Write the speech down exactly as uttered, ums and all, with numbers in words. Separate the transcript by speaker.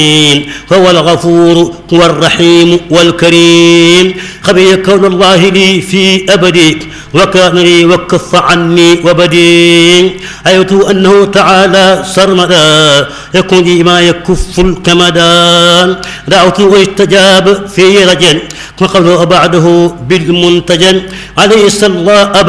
Speaker 1: هو الغفور هو الرحيم والكريم خبي كون الله لي في أبدي وكان لي وكف عني وبدي أيت أنه تعالى سرمدا يكون لي ما يكف الكمدا دعوت واستجاب في رجل وقبل بعده بالمنتجن عليه صلى الله